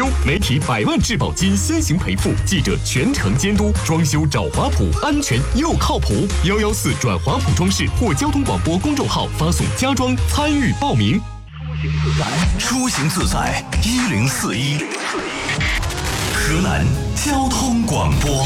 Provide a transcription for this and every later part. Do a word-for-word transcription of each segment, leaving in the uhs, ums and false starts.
优，媒体百万质保金先行赔付，记者全程监督，装修找华普，安全又靠谱。幺幺四转华普装饰或交通广播公众号发送家装参与报名。 出行自在一零四一，河南交通广播。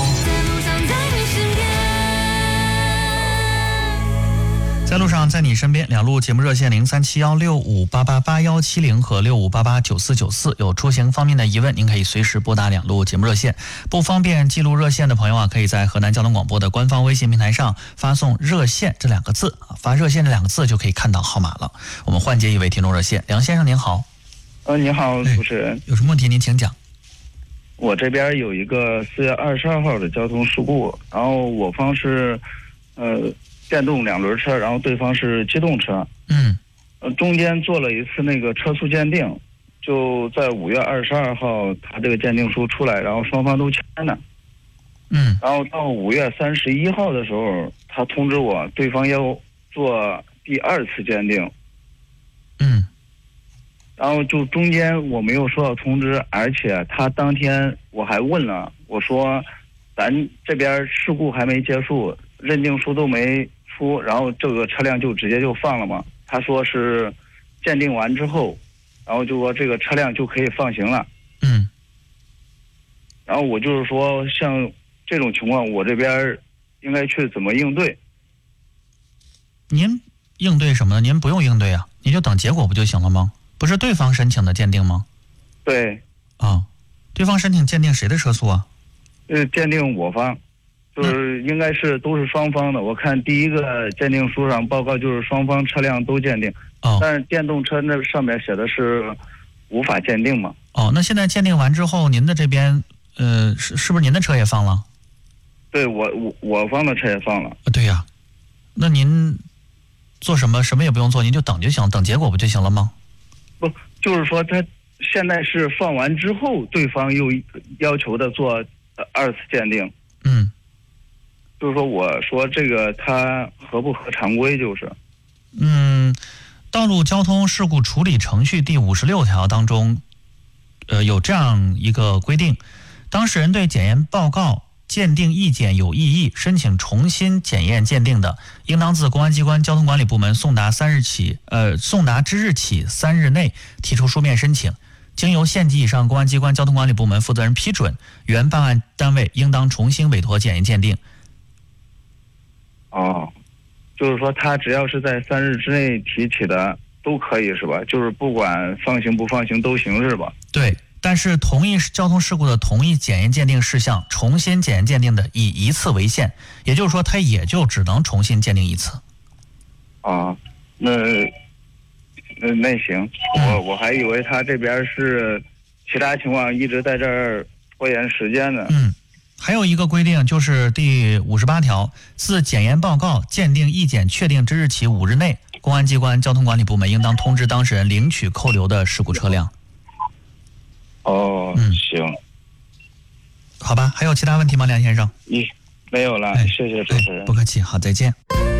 在路上，在你身边，两路节目热线零三七幺六五八八八幺七零和六五八八九四九四，有出行方面的疑问，您可以随时拨打两路节目热线。不方便记录热线的朋友啊，可以在河南交通广播的官方微信平台上发送“热线”这两个字啊，发“热线”这两个字就可以看到号码了。我们换接一位听众热线，梁先生您好。 呃，你好，主持人、哎， 有什么问题您请讲。 我这边有一个四月二十二号的交通事故，然后我方是呃电动两轮车，然后对方是机动车。 嗯。 呃，中间做了一次那个车速鉴定，就在五月二十二号，他这个鉴定书出来，然后双方都签了。 嗯。 然后到五月三十一号的时候，他通知我对方要做第二次鉴定。 嗯。 然后就中间我没有收到通知，而且他当天我还问了，我说咱这边事故还没结束，认定书都没出，然后这个车辆就直接就放了嘛？他说是鉴定完之后，然后就说这个车辆就可以放行了。 嗯。 然后我就是说，像这种情况，我这边应该去怎么应对？ 您应对什么呢？您不用应对啊，你就等结果不就行了吗？不是对方申请的鉴定吗？ 对。 啊，对方申请鉴定谁的车速啊？ 呃，鉴定我方。就是应该是都是双方的，我看第一个鉴定书上报告就是双方车辆都鉴定， 哦， 但是电动车那上面写的是无法鉴定嘛。 哦，那现在鉴定完之后，您的这边呃是是不是您的车也放了？ 对，我我我方的车也放了。 呃、对呀、啊，那您做什么什么也不用做，您就等就行，等结果不就行了吗？ 不，就是说他现在是放完之后，对方又要求的做二次鉴定。 嗯。 就是说，我说这个它合不合常规？就是， 嗯，道路交通事故处理程序第五十六条当中，呃，有这样一个规定：当事人对检验报告、鉴定意见有异议，申请重新检验鉴定的，应当自公安机关交通管理部门送达三日起，呃，送达之日起三日内提出书面申请，经由县级以上公安机关交通管理部门负责人批准，原办案单位应当重新委托检验鉴定。 哦，就是说他只要是在三日之内提起的都可以是吧？就是不管放行不放行都行是吧？ 对，但是同一交通事故的同一检验鉴定事项，重新检验鉴定的以一次为限，也就是说他也就只能重新鉴定一次。 啊，那那那行，我我还以为他这边是其他情况一直在这儿拖延时间呢。 嗯。还有一个规定，就是第五十八条，自检验报告、鉴定意见确定之日起五日内，公安机关交通管理部门应当通知当事人领取扣留的事故车辆。 哦，嗯，行， 好吧，还有其他问题吗，梁先生？ 一没有了，哎、谢谢主持人、 哎，不客气，好，再见。